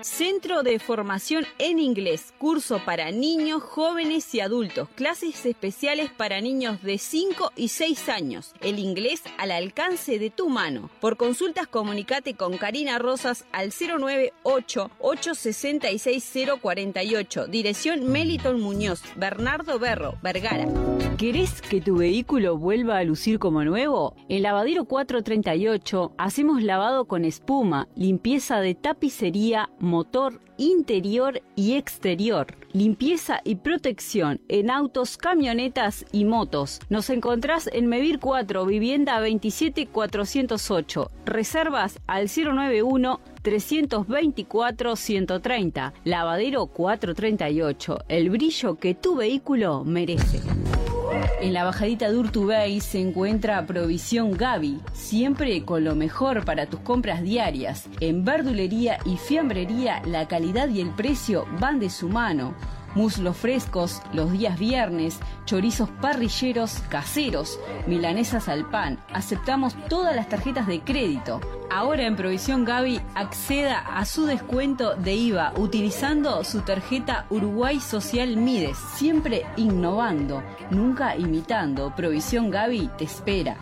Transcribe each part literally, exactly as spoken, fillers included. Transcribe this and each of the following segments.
Centro de Formación en Inglés, curso para niños, jóvenes y adultos, clases especiales para niños de cinco y seis años, el inglés al alcance de tu mano. Por consultas comunicate con Karina Rosas al cero nueve ocho, ocho seis seis, cero cuatro ocho, dirección Meliton Muñoz, Bernardo Berro, Vergara. ¿Querés que tu vehículo vuelva a lucir como nuevo? En Lavadero cuatrocientos treinta y ocho hacemos lavado con espuma, limpieza de tapicería, motor, interior y exterior, limpieza y protección en autos, camionetas y motos. Nos encontrás en Mevir cuatro, vivienda veintisiete cuatrocientos ocho. Reservas al cero nueve uno, trescientos veinticuatro, ciento treinta. Lavadero cuatrocientos treinta y ocho, el brillo que tu vehículo merece. En la bajadita de Urtubey se encuentra Provisión Gaby, siempre con lo mejor para tus compras diarias. En verdulería y fiambrería la calidad y el precio van de su mano. Muslos frescos los días viernes, chorizos parrilleros caseros, milanesas al pan. Aceptamos todas las tarjetas de crédito. Ahora en Provisión Gaby acceda a su descuento de I V A utilizando su tarjeta Uruguay Social Mides, siempre innovando, nunca imitando. Provisión Gaby te espera.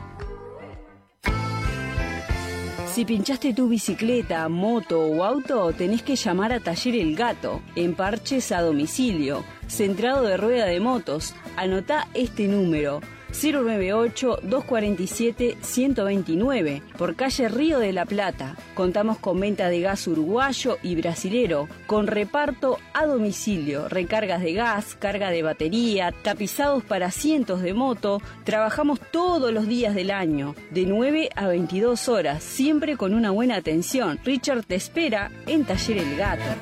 Si pinchaste tu bicicleta, moto o auto, tenés que llamar a Taller El Gato, en parches a domicilio, centrado de rueda de motos. Anotá este número, cero nueve ocho, dos cuatro siete, uno dos nueve, por calle Río de la Plata. Contamos con venta de gas uruguayo y brasilero, con reparto a domicilio, recargas de gas, carga de batería, tapizados para asientos de moto. Trabajamos todos los días del año, de nueve a veintidós horas, siempre con una buena atención. Richard te espera en Taller El Gato.